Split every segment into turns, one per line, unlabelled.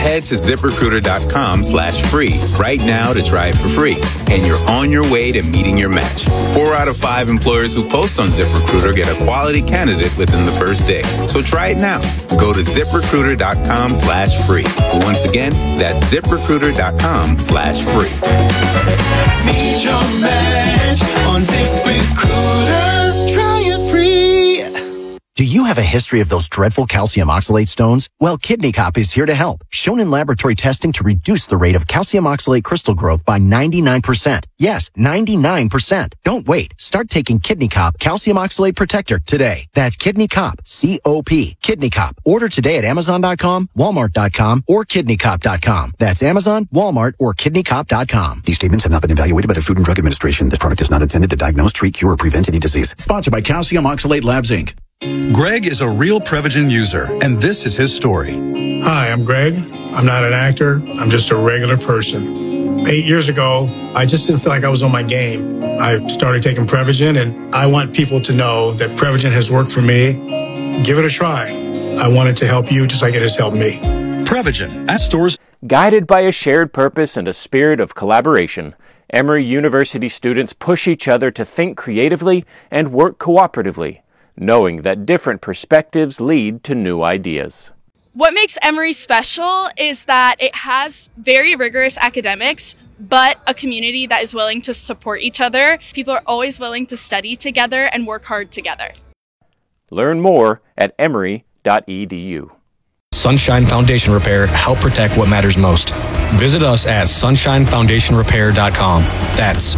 Head to ZipRecruiter.com/free right now to try it for free. And you're on your way to meeting your match. 4 out of 5 employers who post on ZipRecruiter get a quality candidate within the first day. So try it now. Go to ZipRecruiter.com/free. Once again, that's ZipRecruiter.com/free.
Meet your match on ZipRecruiter. Try it free.
Do you have a history of those dreadful calcium oxalate stones? Well, Kidney Cop is here to help. Shown in laboratory testing to reduce the rate of calcium oxalate crystal growth by 99%. Yes, 99%. Don't wait. Start taking Kidney Cop Calcium Oxalate Protector today. That's Kidney Cop, C-O-P, Kidney Cop. Order today at Amazon.com, Walmart.com, or KidneyCop.com. That's Amazon, Walmart, or KidneyCop.com.
These statements have not been evaluated by the Food and Drug Administration. This product is not intended to diagnose, treat, cure, or prevent any disease.
Sponsored by Calcium Oxalate Labs, Inc.
Greg is a real Prevagen user, and this is his story.
Hi, I'm Greg. I'm not an actor. I'm just a regular person. 8 years ago, I just didn't feel like I was on my game. I started taking Prevagen, and I want people to know that Prevagen has worked for me. Give it a try. I want it to help you just like it has helped me.
Prevagen at stores.
Guided by a shared purpose and a spirit of collaboration, Emory University students push each other to think creatively and work cooperatively, knowing that different perspectives lead to new ideas.
What makes Emory special is that it has very rigorous academics, but a community that is willing to support each other. People are always willing to study together and work hard together.
Learn more at emory.edu.
Sunshine Foundation Repair help protect what matters most. Visit us at sunshinefoundationrepair.com. That's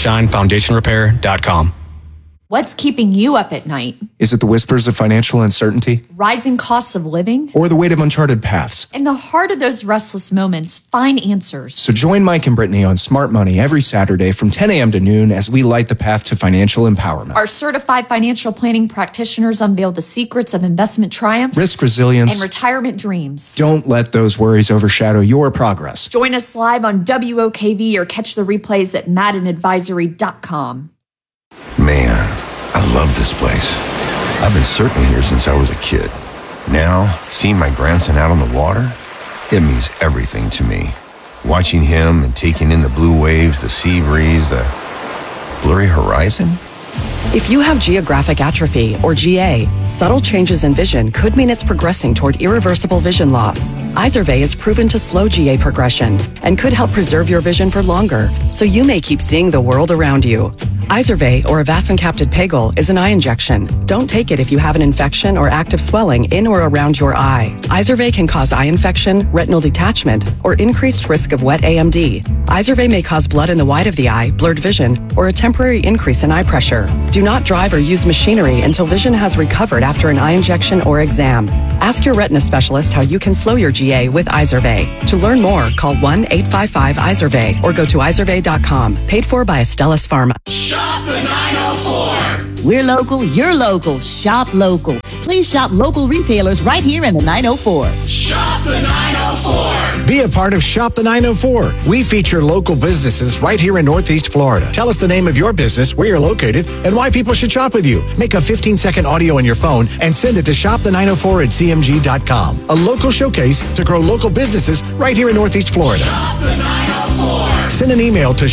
sunshinefoundationrepair.com.
What's keeping you up at night?
Is it the whispers of financial uncertainty?
Rising costs of living?
Or the weight of uncharted paths?
In the heart of those restless moments, find answers.
So join Mike and Brittany on Smart Money every Saturday from 10 a.m. to noon as we light the path to financial empowerment.
Our certified financial planning practitioners unveil the secrets of investment triumphs,
risk resilience,
and retirement dreams.
Don't let those worries overshadow your progress.
Join us live on WOKV or catch the replays at MaddenAdvisory.com.
Man, I love this place. I've been surfing here since I was a kid. Now, seeing my grandson out on the water, it means everything to me. Watching him and taking in the blue waves, the sea breeze, the blurry horizon.
If you have geographic atrophy, or GA, subtle changes in vision could mean it's progressing toward irreversible vision loss. Izervay is proven to slow GA progression and could help preserve your vision for longer, so you may keep seeing the world around you. Izervay, or avacincaptad pegol, is an eye injection. Don't take it if you have an infection or active swelling in or around your eye. Izervay can cause eye infection, retinal detachment, or increased risk of wet AMD. Izervay may cause blood in the white of the eye, blurred vision, or a temporary increase in eye pressure. Do not drive or use machinery until vision has recovered after an eye injection or exam. Ask your retina specialist how you can slow your GA with Izervay. To learn more, call 1-855-IZERVAY or go to izervay.com. Paid for by Astellas Pharma.
Shop the 904.
We're local, you're local. Shop local. Please shop local retailers right here in the 904.
Shop the 904.
Be a part of Shop the 904. We feature local businesses right here in Northeast Florida. Tell us the name of your business, where you're located, and why people should shop with you. Make a 15-second audio on your phone and send it to shopthe904@cmg.com. A local showcase to grow local businesses right here in Northeast Florida.
Shop the 904.
Send an email to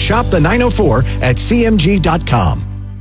shopthe904@cmg.com.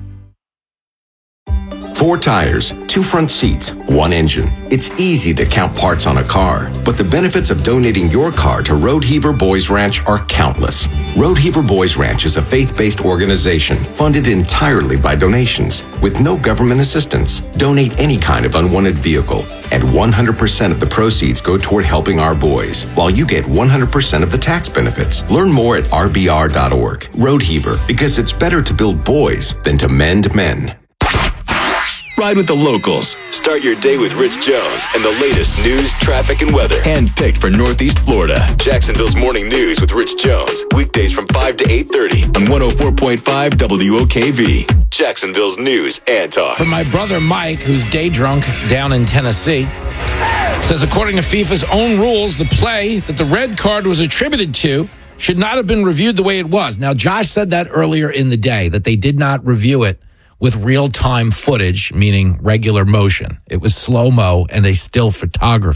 4 tires, 2 front seats, 1 engine. It's easy to count parts on a car, but the benefits of donating your car to Road Heaver Boys Ranch are countless. Road Heaver Boys Ranch is a faith-based organization funded entirely by donations with no government assistance. Donate any kind of unwanted vehicle, and 100% of the proceeds go toward helping our boys, while you get 100% of the tax benefits. Learn more at rbr.org. Road Heaver, because it's better to build boys than to mend men.
Ride with the locals. Start your day with Rich Jones and the latest news, traffic, and weather. Handpicked for Northeast Florida. Jacksonville's Morning News with Rich Jones. Weekdays from 5 to 8:30 on 104.5 WOKV. Jacksonville's news and talk.
From my brother Mike, who's day drunk down in Tennessee, says according to FIFA's own rules, the play that the red card was attributed to should not have been reviewed the way it was. Now, Josh said that earlier in the day, that they did not review it with real-time footage, meaning regular motion. It was slow-mo and a still photography.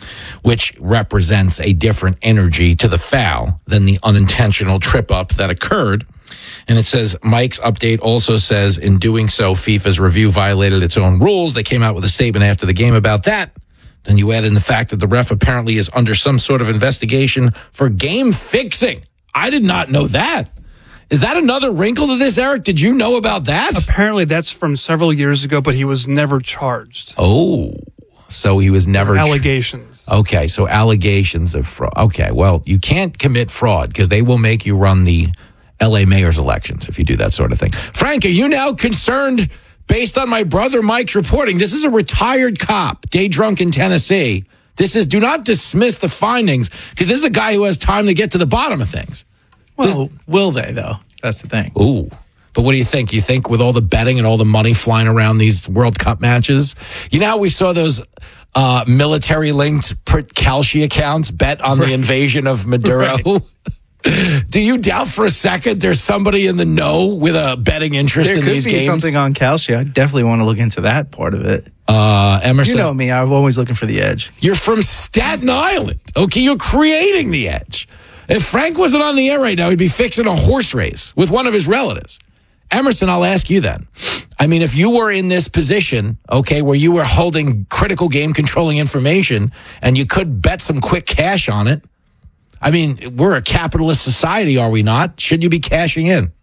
which represents a different energy to the foul than the unintentional trip up that occurred. And it says, Mike's update also says, in doing so, FIFA's review violated its own rules. They came out with a statement after the game about that. Then you add in the fact that the ref apparently is under some sort of investigation for game fixing. I did not know that. Is that another wrinkle to this, Eric? Did you know about that?
Apparently that's from several years ago, but he was never charged.
Oh, so he was never...
Allegations.
Okay, so allegations of fraud. Okay, well, you can't commit fraud because they will make you run the LA mayor's elections if you do that sort of thing. Frank, are you now concerned, based on my brother Mike's reporting? This is a retired cop, day drunk in Tennessee. Do not dismiss the findings, because this is a guy who has time to get to the bottom of things.
Well, will they, though? That's the thing.
Ooh. But what do you think? You think with all the betting and all the money flying around these World Cup matches, you know how we saw those military-linked Kalshi accounts bet on the invasion of Maduro? Right. Do you doubt for a second there's somebody in the know with a betting interest in these games?
There could be something on Kalshi. I definitely want to look into that part of it.
Emerson,
you know me. I'm always looking for the edge.
You're from Staten Island. Okay, you're creating the edge. If Frank wasn't on the air right now, he'd be fixing a horse race with one of his relatives. Emerson, I'll ask you then. I mean, if you were in this position, okay, where you were holding critical game controlling information and you could bet some quick cash on it, I mean, we're a capitalist society, are we not? Should you be cashing in?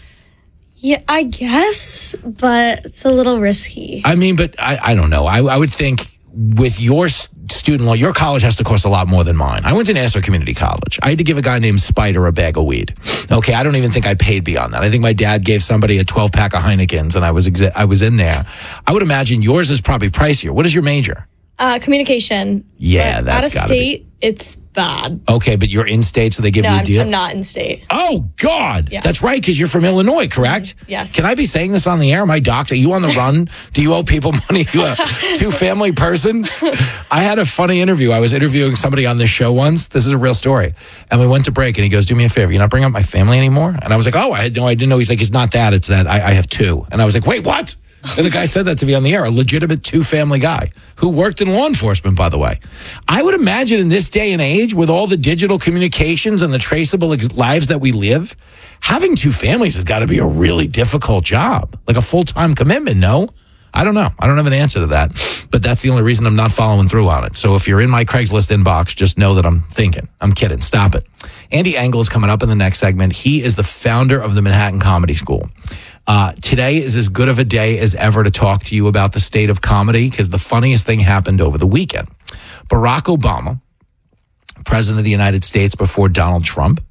Yeah, I guess, but it's a little risky.
I mean, but I don't know. I would think with your student loan, your college has to cost a lot more than mine. I went to Nassau Community College. I had to give a guy named Spider a bag of weed. Okay, I don't even think I paid beyond that. I think my dad gave somebody a 12-pack of Heinekens, and I was in there. I would imagine yours is probably pricier. What is your major?
Communication.
Yeah,
but
that's
out of state, it's bad.
Okay, but you're in state, so they give you a deal?
I'm not in state.
Oh, God.
Yeah.
That's right, because you're from Illinois, correct?
Yes.
Can I be saying this on the air? My doctor, are you on the run? Do you owe people money? You a two-family person? I had a funny interview. I was interviewing somebody on this show once. This is a real story. And we went to break, and he goes, do me a favor. You're not bringing up my family anymore? And I was like, oh, I didn't know. He's like, it's not that. It's that I have two. And I was like, wait, what? And the guy said that to me on the air, a legitimate two-family guy who worked in law enforcement, by the way. I would imagine in this day and age, with all the digital communications and the traceable lives that we live, having two families has got to be a really difficult job, like a full-time commitment, no? I don't know. I don't have an answer to that, but that's the only reason I'm not following through on it. So if you're in my Craigslist inbox, just know that I'm thinking. I'm kidding. Stop it. Andy Engel is coming up in the next segment. He is the founder of the Manhattan Comedy School. Today is as good of a day as ever to talk to you about the state of comedy, because the funniest thing happened over the weekend. Barack Obama, president of the United States before Donald Trump,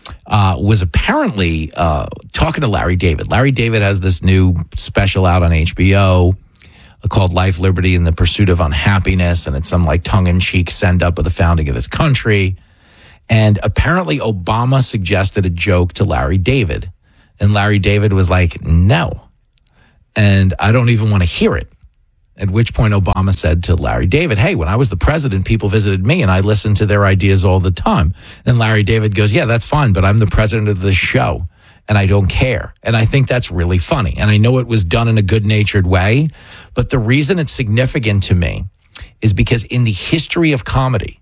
was apparently talking to Larry David. Larry David has this new special out on HBO called Life, Liberty, and the Pursuit of Unhappiness, and it's some like tongue-in-cheek send-up of the founding of this country. And apparently Obama suggested a joke to Larry David. And Larry David was like, no. And I don't even want to hear it. At which point Obama said to Larry David, hey, when I was the president, people visited me and I listened to their ideas all the time. And Larry David goes, yeah, that's fine, but I'm the president of the show and I don't care. And I think that's really funny. And I know it was done in a good-natured way, but the reason it's significant to me is because in the history of comedy,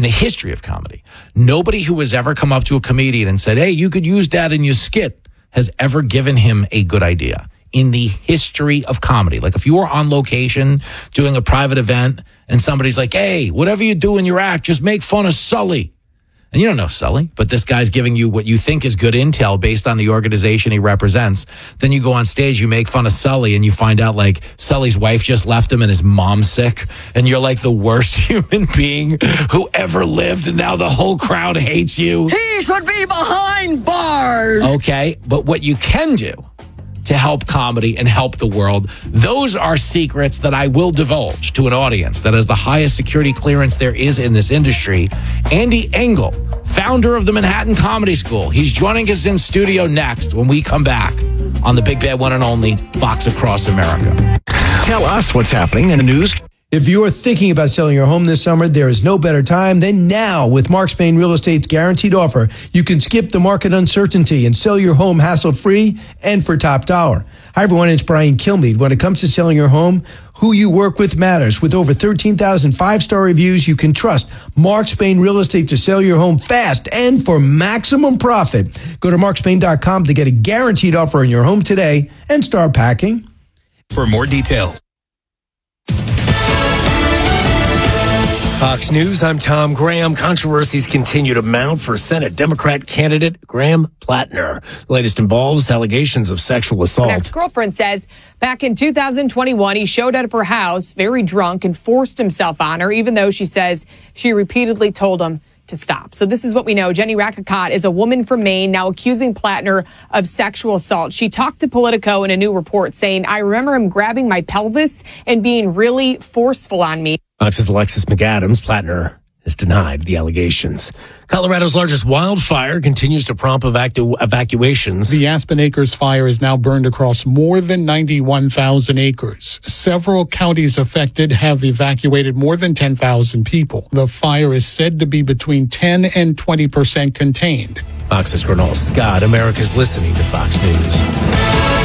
nobody who has ever come up to a comedian and said, hey, you could use that in your skit has ever given him a good idea in the history of comedy. Like if you were on location doing a private event and somebody's like, hey, whatever you do in your act, just make fun of Sully. And you don't know Sully, but this guy's giving you what you think is good intel based on the organization he represents. Then you go on stage, you make fun of Sully, and you find out like Sully's wife just left him and his mom's sick. And you're like the worst human being who ever lived. And now the whole crowd hates you.
He should be behind bars.
Okay, but what you can do to help comedy and help the world, those are secrets that I will divulge to an audience that has the highest security clearance there is in this industry. Andy Engel, founder of the Manhattan Comedy School. He's joining us in studio next when we come back on the Big Bad One and Only Fox Across America.
Tell us what's happening in the news.
If you are thinking about selling your home this summer, there is no better time than now. With Mark Spain Real Estate's guaranteed offer, you can skip the market uncertainty and sell your home hassle-free and for top dollar. Hi, everyone. It's Brian Kilmeade. When it comes to selling your home, who you work with matters. With over 13,000 five-star reviews, you can trust Mark Spain Real Estate to sell your home fast and for maximum profit. Go to markspain.com to get a guaranteed offer on your home today and start packing.
For more details.
Fox News, I'm Tom Graham. Controversies continue to mount for Senate Democrat candidate Graham Plattner. The latest involves allegations of sexual assault.
An ex-girlfriend says back in 2021, he showed up at her house very drunk and forced himself on her, even though she says she repeatedly told him to stop. So this is what we know. Jenny Rackacott is a woman from Maine now accusing Plattner of sexual assault. She talked to Politico in a new report saying, I remember him grabbing my pelvis and being really forceful on me.
Fox's Alexis McAdams. Plattner has denied the allegations. Colorado's largest wildfire continues to prompt evacuations.
The Aspen Acres fire is now burned across more than 91,000 acres. Several counties affected have evacuated more than 10,000 people. The fire is said to be between 10 and 20% contained.
Fox's Gernal Scott. America's listening to Fox News.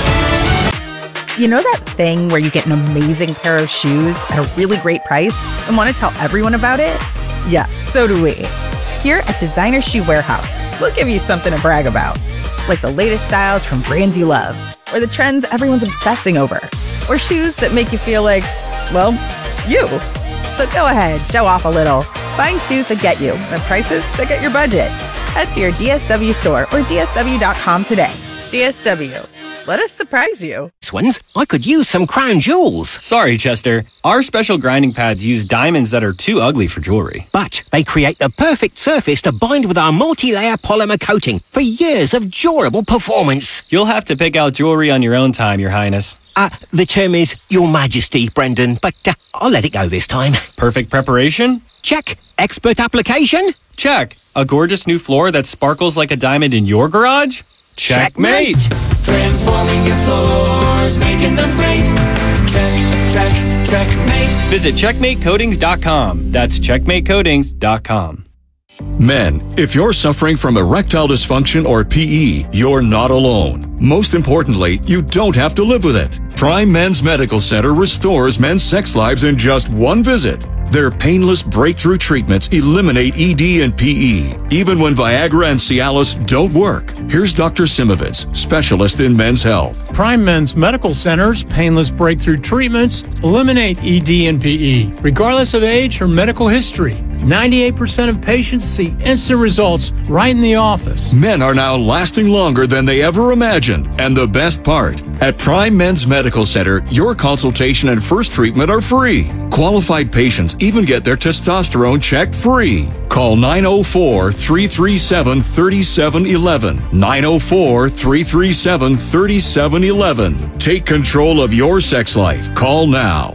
You know that thing where you get an amazing pair of shoes at a really great price and want to tell everyone about it? Yeah, so do we. Here at Designer Shoe Warehouse, we'll give you something to brag about. Like the latest styles from brands you love, or the trends everyone's obsessing over, or shoes that make you feel like, well, you. So go ahead, show off a little. Find shoes that get you at prices that get your budget. Head to your DSW store or DSW.com today. DSW. Let us surprise you.
Ones, I could use some crown jewels. Sorry, Chester. Our special grinding pads use diamonds that are too ugly for jewelry. But they create the perfect surface to bind with our multi-layer polymer coating for years of durable performance. You'll have to pick out jewelry on your own time, Your Highness. The term is Your Majesty, Brendan, but I'll let it go this time. Perfect preparation? Check. Expert application? Check. A gorgeous new floor that sparkles like a diamond in your garage? Checkmate!
Transforming your floors, making them great. Checkmate.
Visit CheckmateCoatings.com. That's CheckmateCoatings.com.
Men, if you're suffering from erectile dysfunction or PE, you're not alone. Most importantly, you don't have to live with it. Prime Men's Medical Center restores men's sex lives in just one visit. Their painless breakthrough treatments eliminate ED and PE, even when Viagra and Cialis don't work. Here's Dr. Simovitz, specialist in men's health.
Prime Men's Medical Center's painless breakthrough treatments eliminate ED and PE, regardless of age or medical history. 98% of patients see instant results right in the office.
Men are now lasting longer than they ever imagined. And the best part, at Prime Men's Medical Center, your consultation and first treatment are free. Qualified patients even get their testosterone checked free. Call 904-337-3711. 904-337-3711. Take control of your sex life. Call now.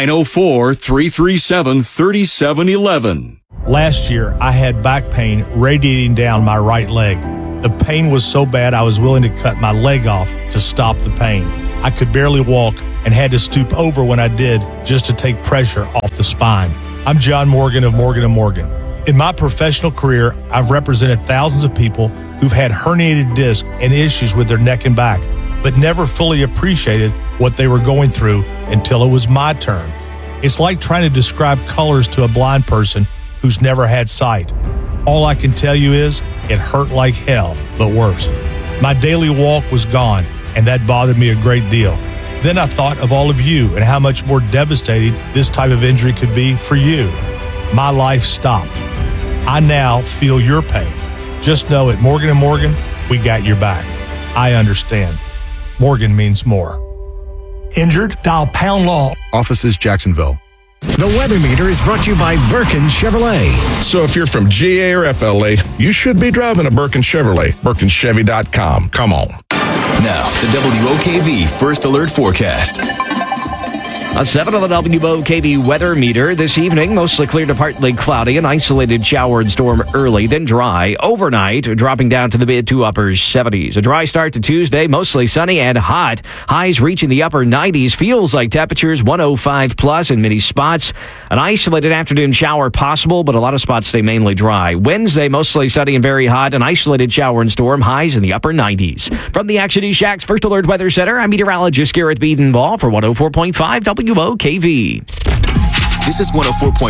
904-337-3711.
Last year, I had back pain radiating down my right leg. The pain was so bad I was willing to cut my leg off to stop the pain. I could barely walk and had to stoop over when I did just to take pressure off the spine. I'm John Morgan of Morgan & Morgan. In my professional career, I've represented thousands of people who've had herniated discs and issues with their neck and back, but never fully appreciated what they were going through until it was my turn. It's like trying to describe colors to a blind person who's never had sight. All I can tell you is it hurt like hell, but worse. My daily walk was gone, and that bothered me a great deal. Then I thought of all of you and how much more devastating this type of injury could be for you. My life stopped. I now feel your pain. Just know at Morgan & Morgan, we got your back. I understand. Morgan means more. Injured? Dial pound law.
Offices Jacksonville.
The Weather Meter is brought to you by Birkin Chevrolet.
So if you're from GA or FLA, you should be driving a Birkin Chevrolet. BirkinChevy.com. Come on.
Now, the WOKV First Alert Forecast.
A 7 on the WOKV weather meter this evening. Mostly clear to partly cloudy. An isolated shower and storm early, then dry. Overnight, dropping down to the mid to upper 70s. A dry start to Tuesday. Mostly sunny and hot. Highs reaching the upper 90s. Feels like temperatures 105 plus in many spots. An isolated afternoon shower possible, but a lot of spots stay mainly dry. Wednesday, mostly sunny and very hot. An isolated shower and storm. Highs in the upper 90s. From the Action News Shack's First Alert Weather Center, I'm meteorologist Garrett Bedenbaugh for 104.5 WOKV.
This is 104.5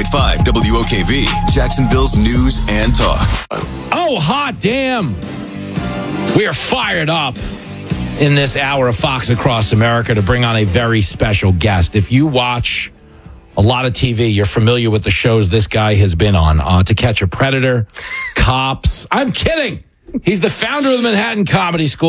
WOKV, Jacksonville's news and talk.
Oh, hot damn. We are fired up in this hour of Fox Across America to bring on a very special guest. If you watch a lot of TV, you're familiar with the shows this guy has been on. To Catch a Predator, Cops. I'm kidding. He's the founder of the Manhattan Comedy School,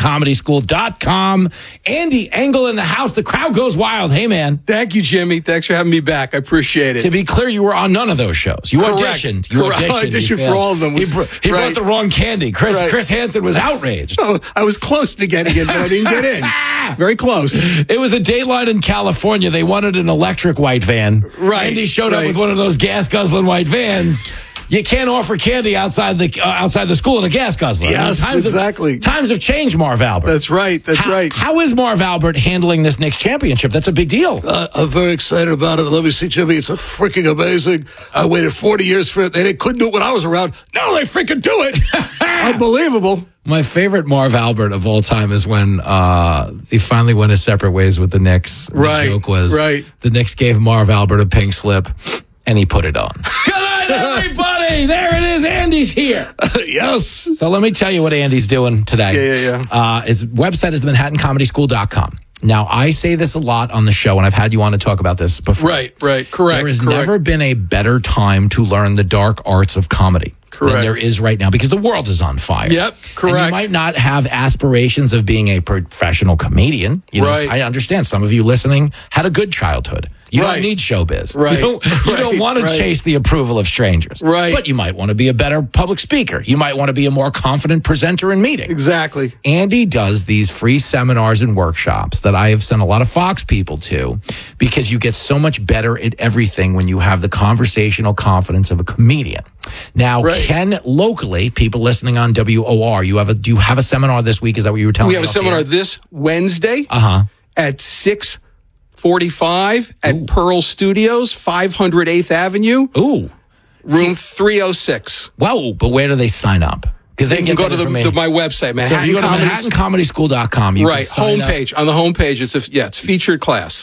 manhattancomedyschool.com. Andy Engel in the house. The crowd goes wild. Hey, man.
Thank you, Jimmy. Thanks for having me back. I appreciate it.
To be clear, you were on none of those shows. You
Correct.
auditioned. You
Correct. I auditioned for all of them.
He brought the wrong candy. Chris Hansen was outraged.
Oh, I was close to getting in, but I didn't get in. Very close.
It was a daylight in California. They wanted an electric white van.
Right.
Andy showed up with one of those gas-guzzling white vans. You can't offer candy outside the school in a gas guzzler.
Yes, exactly.
Times have changed, Marv Albert.
That's right. Right.
How is Marv Albert handling this Knicks championship? That's a big deal.
I'm very excited about it. Let me see, Jimmy. It's a freaking amazing. I waited 40 years for it. They couldn't do it when I was around. Now they freaking do it. Unbelievable.
My favorite Marv Albert of all time is when he finally went his separate ways with the Knicks.
Right.
The joke was the Knicks gave Marv Albert a pink slip, and he put it on. Good night, everybody. There it is. Andy's here.
Yes.
So let me tell you what Andy's doing today.
Yeah.
His website is the manhattancomedyschool.com. Now, I say this a lot on the show, and I've had you on to talk about this before.
Right. Correct.
There has never been a better time to learn the dark arts of comedy.
Correct.
Than there is right now, because the world is on fire.
Yep, correct.
And you might not have aspirations of being a professional comedian. You know, I understand some of you listening had a good childhood. You don't need showbiz.
Right.
You don't want to chase the approval of strangers.
Right.
But you might want to be a better public speaker. You might want to be a more confident presenter in meetings.
Exactly.
Andy does these free seminars and workshops that I have sent a lot of Fox people to, because you get so much better at everything when you have the conversational confidence of a comedian. Now, Ken, locally, people listening on WOR, do you have a seminar this week? Is that what you were telling me?
We have a seminar this Wednesday at 6:45 at Pearl Studios, 500 8th Avenue.
Ooh.
Room 306.
Wow, but where do they sign up? Because
they can go to my website,
manhattancomedyschool.com.
Right, homepage. On the homepage, it's featured class.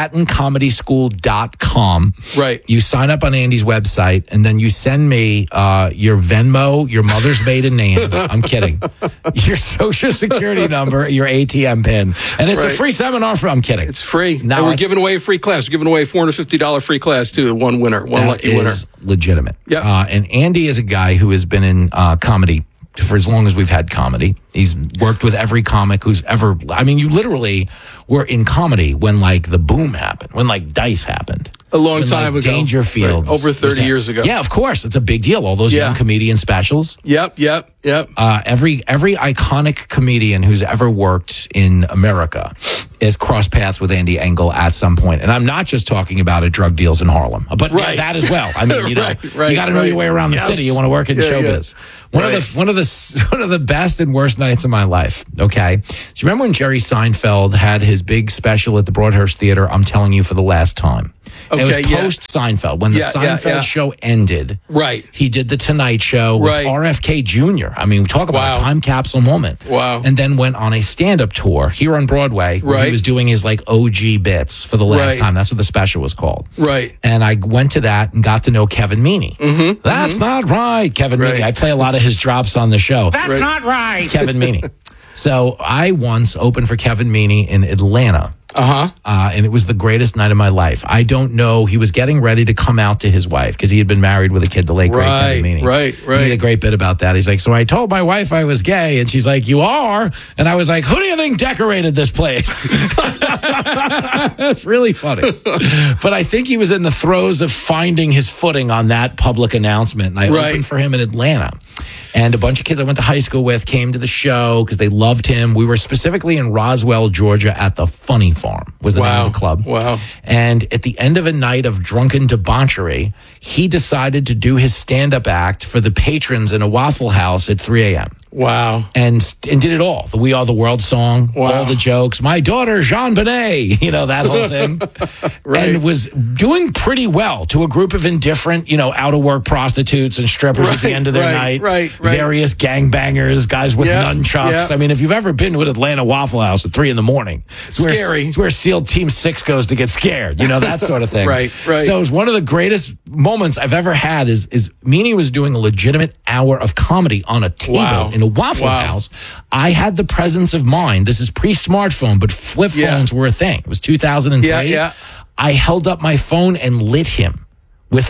manhattancomedyschool.com.
Right.
You sign up on Andy's website, and then you send me your Venmo, your mother's maiden name. I'm kidding. Your social security number, your ATM pin. And it's a free seminar I'm kidding.
It's free. Now and we're giving away a free class. We're giving away a $450 free class, too. One winner, one lucky winner.
That is legitimate.
Yep.
And Andy is a guy who has been in comedy for as long as we've had comedy. He's worked with every comic who's ever, you literally were in comedy when the boom happened, when Dice happened.
A long time ago.
Dangerfield.
Right. Over 30 years ago.
Yeah, of course. It's a big deal. All those young comedian specials.
Yep.
Every iconic comedian who's ever worked in America has crossed paths with Andy Engel at some point. And I'm not just talking about drug deals in Harlem, but that as well. You got to know your way around the city. You want to work in showbiz. One of the best and worst nights of my life. Okay. Do you remember when Jerry Seinfeld had his big special at the Broadhurst Theater, I'm Telling You for the Last Time?
Okay,
it was post-Seinfeld. When the Seinfeld show ended, he did the Tonight Show with RFK Jr. Talk about a time capsule moment.
Wow.
And then went on a stand-up tour here on Broadway where he was doing his OG bits for the last time. That's what the special was called.
Right.
And I went to that and got to know Kevin Meaney.
Mm-hmm.
That's not right, Kevin Meaney. I play a lot of his drops on the show.
That's
not right. Kevin Meaney. So I once opened for Kevin Meaney in Atlanta. And it was the greatest night of my life. I don't know. He was getting ready to come out to his wife because he had been married with a kid, the late great Kevin Meaney.
Right.
He made a great bit about that. He's like, so I told my wife I was gay, and she's like, you are? And I was like, who do you think decorated this place? It's really funny. But I think he was in the throes of finding his footing on that public announcement. And I opened for him in Atlanta. And a bunch of kids I went to high school with came to the show because they loved him. We were specifically in Roswell, Georgia at the Funny Farm was the name of the club.
Wow.
And at the end of a night of drunken debauchery, he decided to do his stand-up act for the patrons in a Waffle House at 3 a.m.
Wow.
And did it all. The We Are the World song, all the jokes. My daughter, Jean Benet, that whole thing.
Right.
And was doing pretty well to a group of indifferent, out-of-work prostitutes and strippers at the end of their night.
Right.
Various gangbangers, guys with nunchucks.
Yeah.
I mean, if you've ever been to an Atlanta Waffle House at 3 a.m, it's
scary.
It's where SEAL Team 6 goes to get scared, that sort of thing.
Right.
So it was one of the greatest moments I've ever had is Meanie was doing a legitimate hour of comedy on a table in a Waffle House. I had the presence of mind. This is pre-smartphone, but flip phones were a thing. It was 2003.
Yeah.
I held up my phone and lit him with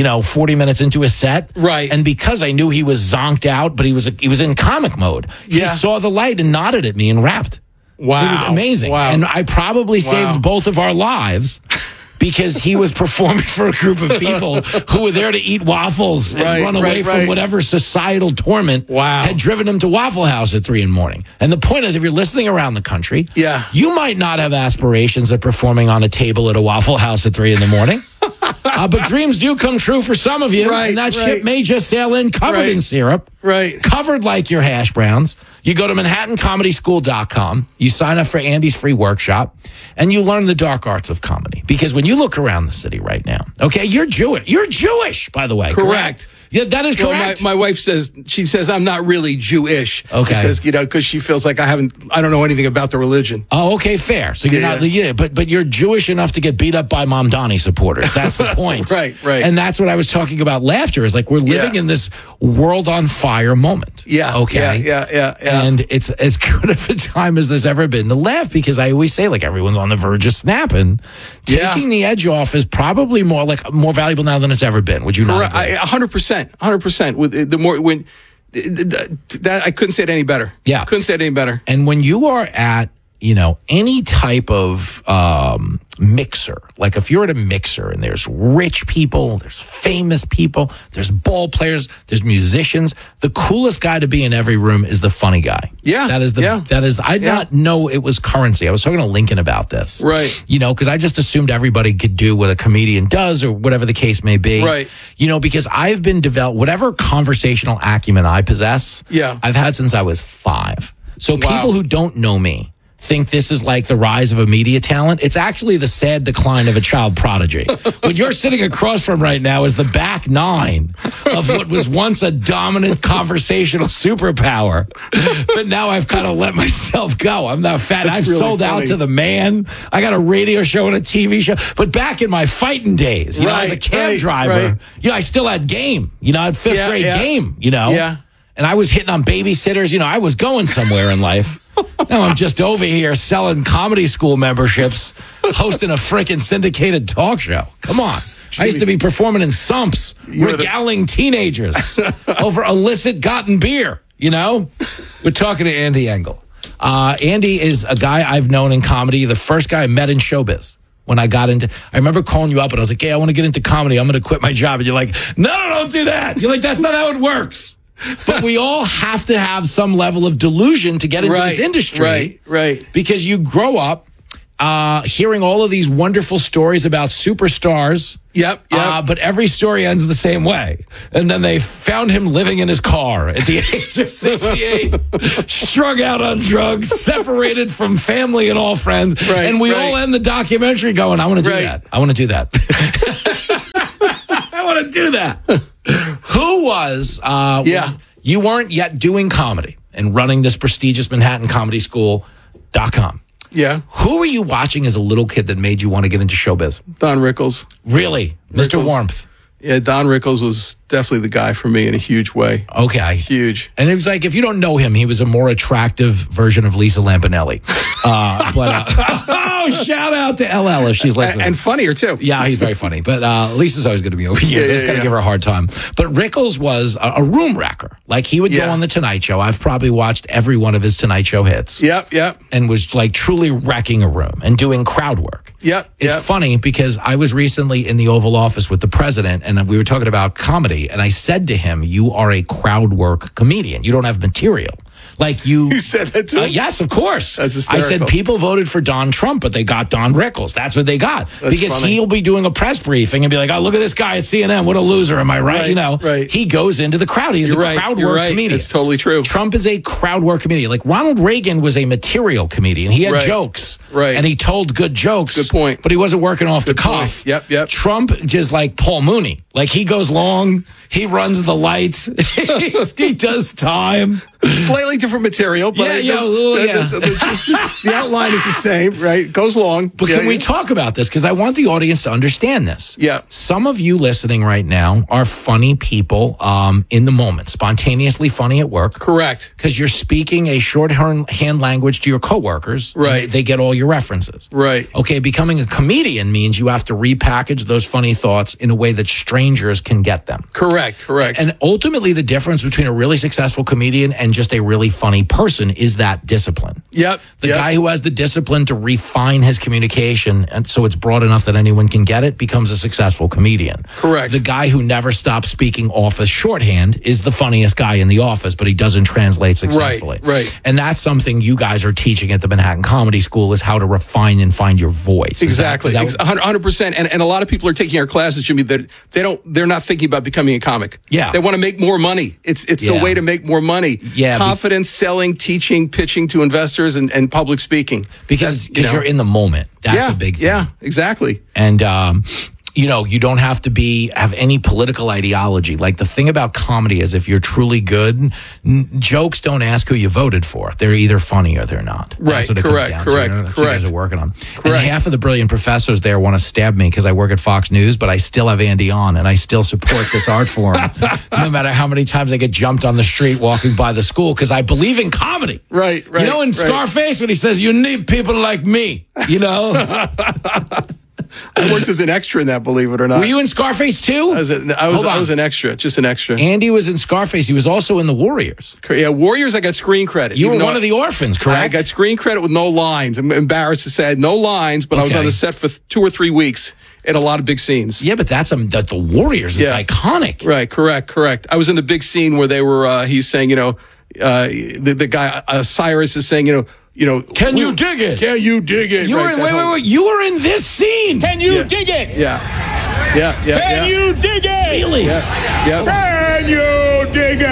40 minutes into his set.
Right.
And because I knew he was zonked out, but he was in comic mode, he saw the light and nodded at me and rapped.
Wow.
It was amazing.
Wow.
And I probably saved both of our lives because he was performing for a group of people who were there to eat waffles and run away from whatever societal torment had driven him to Waffle House at 3 a.m. And the point is, if you're listening around the country, you might not have aspirations of performing on a table at a Waffle House at 3 a.m. But dreams do come true for some of you. And that ship may just sail in covered in syrup.
Right.
Covered like your hash browns. You go to ManhattanComedySchool.com. You sign up for Andy's free workshop. And you learn the dark arts of comedy. Because when you look around the city right now, okay, you're Jewish. You're Jewish, by the way.
Correct.
Yeah, that is correct.
My wife says, I'm not really Jewish.
Okay.
She says, because she feels like I don't know anything about the religion.
Oh, okay, fair. So you're not, but you're Jewish enough to get beat up by Mom Donnie supporters. That's the point.
Right.
And that's what I was talking about. Laughter is like we're living in this world on fire moment.
Yeah.
Okay.
Yeah.
And it's as good of a time as there's ever been to laugh because I always say like everyone's on the verge of snapping. Taking the edge off is probably more valuable now than it's ever been. Would you not?
100%. With the more when that I couldn't say it any better.
Yeah,
couldn't say it any better.
And when you are at any type of mixer, like if you're at a mixer and there's rich people, there's famous people, there's ball players, there's musicians, the coolest guy to be in every room is the funny guy.
Yeah.
That is I did not know it was currency. I was talking to Lincoln about this.
Right.
Because I just assumed everybody could do what a comedian does or whatever the case may be.
Right.
Because I've been whatever conversational acumen I possess, I've had since I was 5. So people who don't know me think this is like the rise of a media talent. It's actually the sad decline of a child prodigy. What you're sitting across from right now is the back nine of what was once a dominant conversational superpower. But now I've kind of let myself go. I'm not fat. I've really sold out to the man. I got a radio show and a TV show. But back in my fighting days, I was a cab driver. I still had game. I had fifth grade game,
Yeah.
And I was hitting on babysitters. I was going somewhere in life. Now I'm just over here selling comedy school memberships, hosting a freaking syndicated talk show. Come on. I used to be performing in sumps, regaling teenagers over illicit gotten beer, We're talking to Andy Engel. Andy is a guy I've known in comedy, the first guy I met in showbiz. When I remember calling you up and I was like, hey, I want to get into comedy. I'm going to quit my job. And you're like, no, don't do that. You're like, that's not how it works. But we all have to have some level of delusion to get into this industry.
Right.
Because you grow up hearing all of these wonderful stories about superstars.
Yep.
But every story ends the same way. And then they found him living in his car at the age of 68, strung out on drugs, separated from family and all friends.
Right,
and we all end the documentary going, I want to do that. I want to do that. I want to do that. Who was, you weren't yet doing comedy and running this prestigious ManhattanComedySchool.com.
Yeah.
Who were you watching as a little kid that made you want to get into showbiz?
Don Rickles.
Really? Mr. Warmth.
Yeah, Don Rickles was definitely the guy for me in a huge way.
Okay.
Huge.
And it was like, if you don't know him, he was a more attractive version of Lisa Lampanelli. Shout out to LL if she's listening.
And funnier, too.
Yeah, he's very funny. But Lisa's always going to be over here. So I just got to give her a hard time. But Rickles was a room wrecker. Like, he would go on The Tonight Show. I've probably watched every one of his Tonight Show hits.
Yep.
And was, like, truly wrecking a room and doing crowd work. It's funny because I was recently in the Oval Office with the president, and we were talking about comedy, and I said to him, you are a crowd work comedian. You don't have material. Like you
said that too?
Yes, of course.
That's
I
hysterical.
said people voted for Don Trump, but they got Don Rickles. That's what they got.
That's
because
funny.
he'll be doing a press briefing and be like, oh, look at this guy at CNN. What a loser. Am I right? You know, he goes into the crowd. He's a crowd work comedian.
It's totally true.
Trump is a crowd work comedian. Like Ronald Reagan was a material comedian. He had jokes.
Right.
And he told good jokes.
Good point.
But he wasn't working off the cuff.
Yep.
Trump just like Paul Mooney. Like he goes long. He runs the lights. He does time.
Slightly different material, but the outline is the same, right? It goes long.
But can we talk about this? Because I want the audience to understand this.
Yeah.
Some of you listening right now are funny people in the moment, spontaneously funny at work.
Correct.
Because you're speaking a shorthand language to your coworkers.
Right.
They get all your references.
Right.
Okay, becoming a comedian means you have to repackage those funny thoughts in a way that strangers can get them.
Correct.
And ultimately, the difference between a really successful comedian and just a really funny person is that discipline.
Yep.
The guy who has the discipline to refine his communication and so it's broad enough that anyone can get it becomes a successful comedian.
Correct.
The guy who never stops speaking office shorthand is the funniest guy in the office, but he doesn't translate successfully.
Right.
And that's something you guys are teaching at the Manhattan Comedy School is how to refine and find your voice.
Exactly. 100%. And a lot of people are taking our classes, Jimmy, that they're not thinking about becoming a comic.
Yeah.
They want to make more money. It's the way to make more money.
Yeah.
Confidence, selling, teaching, pitching to investors and public speaking.
Because you're in the moment. That's a big thing.
Yeah, exactly.
And you don't have to have any political ideology. Like the thing about comedy is if you're truly good, jokes don't ask who you voted for. They're either funny or they're not. That's what it comes down to. That's what you guys are working on. And half of the brilliant professors there want to stab me because I work at Fox News, but I still have Andy on and I still support this art form no matter how many times I get jumped on the street walking by the school because I believe in comedy.
Right.
You know, in Scarface when he says, you need people like me, you know?
I worked as an extra in that, believe it or not.
Were you in Scarface too?
I was an extra, just an extra.
Andy was in Scarface. He was also in the Warriors.
Yeah, Warriors, I got screen credit.
You were one of the orphans, correct?
I got screen credit with no lines. I'm embarrassed to say I had no lines, but I was on the set for 2 or 3 weeks in a lot of big scenes.
Yeah, but that's the Warriors. It's iconic.
Right, correct. I was in the big scene where they were, he's saying, the guy, Cyrus is saying,
can you dig it?
Can you dig it?
You were wait. You were in this scene. Can you dig it?
Yeah.
Can you dig it? Really?
Yeah.
Can you dig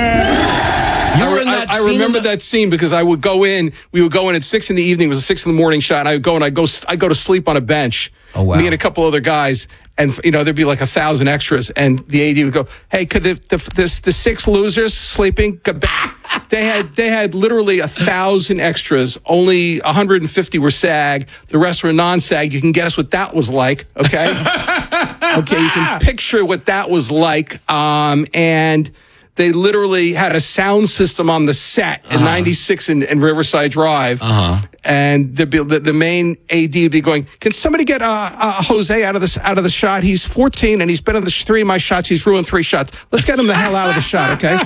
it? You were in that
I remember that scene because we would go in at 6 in the evening. It was a 6 in the morning shot, and I go to sleep on a bench. Oh, wow. Me and a couple other guys, and there'd be like 1,000 extras, and the AD would go, "Hey, could the 6 losers sleeping go back?" They had literally 1,000 extras. Only 150 were SAG. The rest were non-SAG. You can guess what that was like. Okay, okay, you can picture what that was like. And they literally had a sound system on the set in 96 and Riverside Drive. And the main AD would be going, "Can somebody get Jose out of the shot? He's 14 and he's been in the 3 of my shots. He's ruined 3 shots. Let's get him the hell out of the shot, okay?"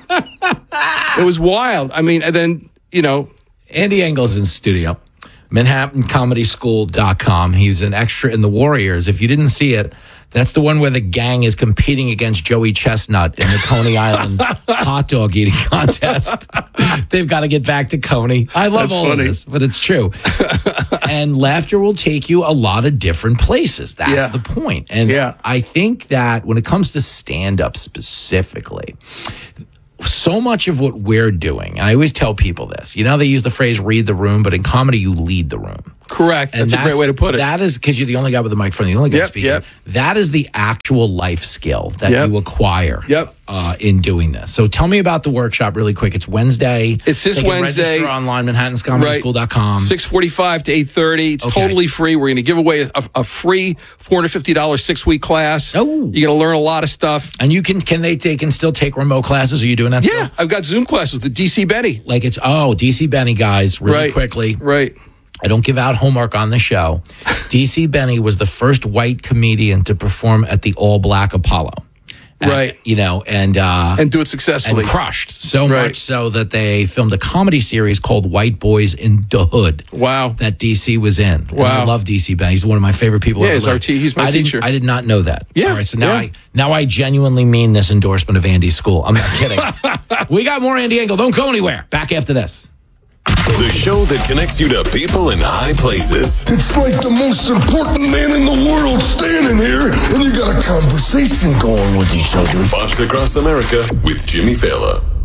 It was wild. I mean, and then,
Andy Engel's in studio. ManhattanComedySchool.com. He's an extra in The Warriors. If you didn't see it, that's the one where the gang is competing against Joey Chestnut in the Coney Island hot dog eating contest. They've got to get back to Coney. I love all of this, but it's true. And laughter will take you a lot of different places. That's the point. And I think that when it comes to stand-up specifically, so much of what we're doing, and I always tell people this, they use the phrase read the room, but in comedy, you lead the room.
Correct. That's a great way to put it.
That is because you're the only guy with the microphone, the only guy speaking.
Yep.
That is the actual life skill that you acquire in doing this. So tell me about the workshop really quick. It's Wednesday.
It's this Wednesday.
Register online, ManhattanComedySchool.com.
6:45 to 8:30. It's totally free. We're going to give away a free $450 6-week class. Oh. You're going to learn a lot of stuff.
And they can still take remote classes? Are you doing that still?
Yeah. I've got Zoom classes with DC Benny.
DC Benny, guys, really quickly.
Right.
I don't give out homework on the show. DC Benny was the first white comedian to perform at the All Black Apollo.
Right.
And
do it successfully.
And crushed. So much so that they filmed a comedy series called White Boys in the Hood.
Wow.
That DC was in.
Wow.
And I love DC Ben. He's one of my favorite people.
Yeah, he's my teacher.
I did not know that.
Yeah.
All right, so now I genuinely mean this endorsement of Andy's school. I'm not kidding. We got more Andy Engel. Don't go anywhere. Back after this.
The show that connects you to people in high places.
It's like the most important man in the world standing here, and you got a conversation going with each other.
Fox Across America with Jimmy Fallon.